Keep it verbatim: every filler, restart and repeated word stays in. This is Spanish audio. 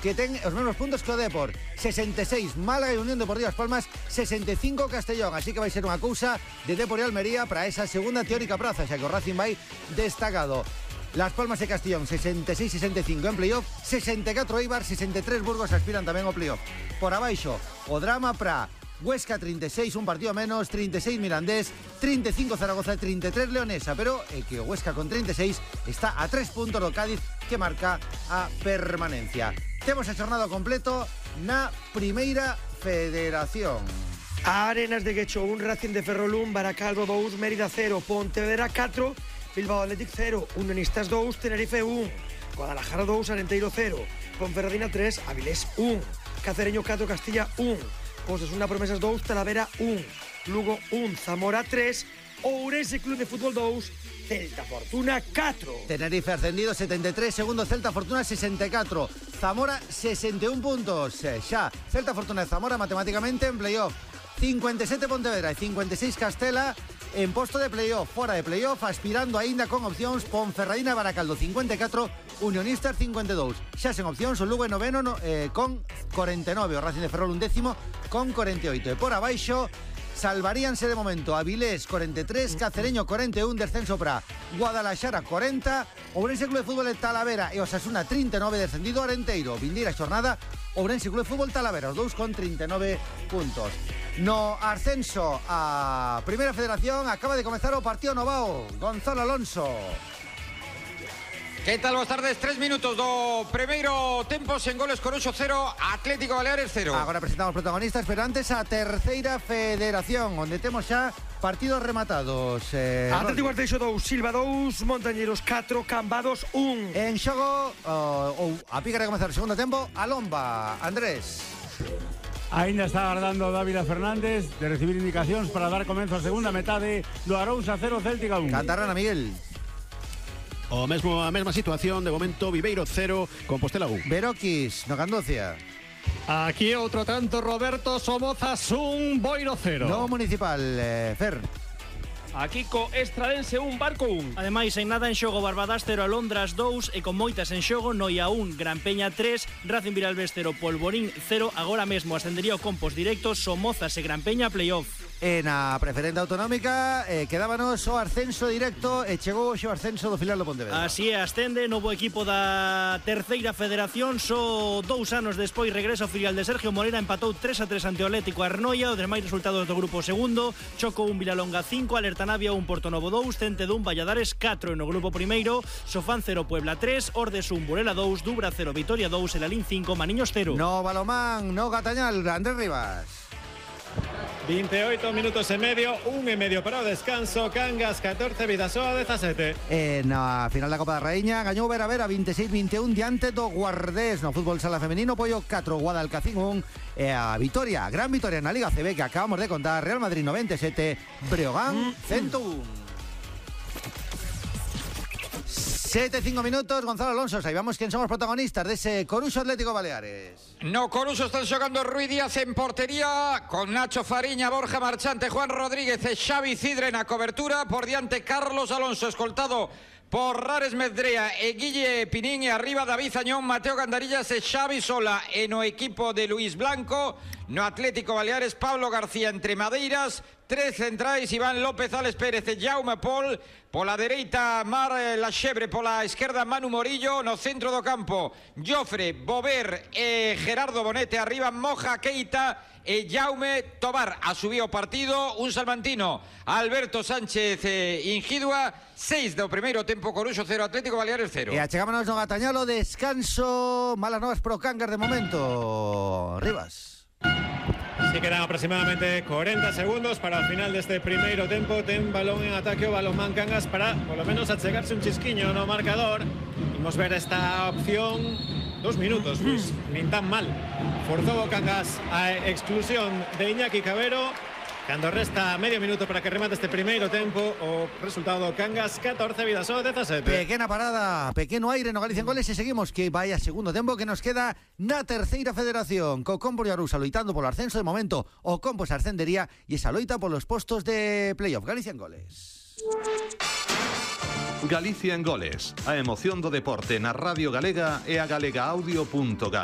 que ten os mesmos puntos que o Depor. sesenta e seis Málaga e Unión Deportiva As Palmas, sesenta e cinco Castellón. Así que vai ser unha cousa de Depor e Almería para esa segunda teórica praza, xa que o Racing vai destacado. Las Palmas e Castellón, sesenta e seis sesenta e cinco en playoff, sesenta e catro Eibar, sesenta e tres Burgos aspiran tamén ao playoff. Por abaixo, o drama para Huesca trinta e seis, un partido menos, trinta e seis Mirandés, trinta e cinco Zaragoza, trinta e tres Leonesa, pero é que o Huesca con trinta e seis está a tres puntos do Cádiz, que marca a permanencia. Temos a xornada completo na Primeira Federación. A Arenas de Guecho un, Racing de Ferrolún, Baracaldo dous, Mérida cero, Pontevedra catro, Bilbao Athletic cero, Unionistas dous, Tenerife un, Guadalajara dous, Arenteiro cero, Ponferradina tres, Avilés un, Cacereño catro, Castilla un, Osasuna Promesas dous, Talavera un, Lugo un, Zamora tres, Ourense Club de Fútbol dous, Celta Fortuna catro. Tenerife ascendido setenta e tres, segundo Celta Fortuna sesenta e catro, Zamora sesenta e un puntos. Xa, Celta Fortuna e Zamora matemáticamente en playoff. cincuenta e sete Pontevedra e cincuenta e seis Castela en posto de playoff, fora de playoff, aspirando aínda con opcións Ponferradina e Baracaldo cincuenta e catro, Unionistas cincuenta e dous. Xa sen opcións o Lugo en noveno no, eh, con cuarenta e nove, o Racing de Ferrol un décimo con cuarenta e oito. E por abaixo salvaríanse de momento Avilés cuarenta e tres, Cacereño cuarenta e un, descenso para Guadalajara cuarenta, Ourense Club de Fútbol de Talavera e Osasuna trinta e nove, descendido Arenteiro. Vindeira xornada Ourense Club de Fútbol Talavera, os dous con trinta e nove puntos. No ascenso a Primeira Federación acaba de comezar o partido Novao. Gonzalo Alonso. Que tal, boas tardes, tres minutos do primeiro tempo, sen goles, Coruxo cero, Atlético Baleares cero. Agora presentamos protagonistas, pero antes a Terceira Federación, onde temos xa partidos rematados. eh, Atlético Arteixo dous, Silva dous, Montañeros catro, Cambados un. En xogo, ou uh, a pica de comezar o segundo tempo, a Lomba. Andrés. Ainda está agardando Dávila Fernández de recibir indicacións para dar comenzo a segunda metade do Arousa cero, Céltica un. Cantarrana, Miguel. O mesmo a mesma situación, de momento Viveiro cero, Compostela un. Veroquis, no Candocia. Aquí outro tanto, Roberto Somozas un, Boiro cero. No Municipal, eh, Fer. Aquí co Estradense un, Barco un. Ademais, en nada en xogo, Barbadas cero, Alondras dous, e con moitas en xogo, Noia un, Gran Peña tres, Racing Viralbés cero, Polvorín cero. Agora mesmo ascendería o compos directos, Somozas e Gran Peña playoff. En a preferente autonómica eh, quedábanos o ascenso directo e chegou o ascenso do filial do Pontevedra. Así é, ascende novo equipo da Terceira Federación. Só dous anos despois regresa o filial de Sergio Morera, empatou tres a tres ante o Atlético Arnoia. Os demais resultados do grupo segundo: Choco un, Vilalonga cinco, Alerta Navia un, Portonovo dous, Tente dun, Valladares catro. No grupo primeiro, Sofán cero, Puebla tres, Ordes un, Burela dous, Dubra cero, Vitoria dous, Elalín cinco, Maniños cero. No Balomán, no Gatañal, Andrés Rivas. veintiocho minutos e medio, un e medio para o descanso, Cangas catorce, Vidasoa dezasete. En a final da Copa da Raíña gañou Vera Vera veintiséis veintiún diante do Guardés. No fútbol sala femenino, Pollo catro, Guadalcacín un. E a vitoria, gran vitoria na Liga C B que acabamos de contar, Real Madrid noventa e sete, Breogán ciento uno. Sete, cinco minutos, Gonzalo Alonso. Sabemos quién somos protagonistas de ese Coruxo Atlético Baleares. No Coruxo están xogando Rui Díaz en portería, con Nacho Fariña, Borja Marchante, Juan Rodríguez e Xavi Cidre na cobertura. Por diante Carlos Alonso, escoltado por Rares Medrea e Guille Pinín, e arriba David Añón, Mateo Gandarillas e Xavi Sola. E no equipo de Luis Blanco, no Atlético Baleares, Pablo García entre madeiras, tres centrais, Iván López, Alex Pérez e Jaume Pol. Pola dereita, Mar Laxebre, pola esquerda, Manu Morillo. No centro do campo, Jofre, Bover e Gerardo Bonete. Arriba, Moja Keita e Jaume Tobar. A subir o partido un salmantino, Alberto Sánchez e Ingidua. Seis do primeiro tempo, Coruxo cero, Atlético Baleares cero. E achegámonos no Gatañalo, descanso. Malas novas pro Cangas de momento. Rivas. Sí, quedan aproximadamente cuarenta segundos para o final deste primeiro tempo. Ten balón en ataque o Balonmán Cangas para, polo menos, achegarse un chisquiño no marcador. Imos ver esta opción. Dos minutos, pois, nin tan mal. Forzou o Cangas a exclusión de Iñaki Cabero. Cando resta medio minuto para que remate este primeiro tempo, o resultado Cangas catorce, Vidasoa dezasete. Pequena parada, pequeno aire no Galicia en Goles e seguimos que vai a segundo tempo que nos queda na Terceira Federación. Co Compos e Arousa loitando polo ascenso. De momento o Compos ascendería e esa loita polos postos de playoff. Galicia en Goles. Galicia en Goles, a emoción do deporte na Radio Galega e a galegaaudio punto gal.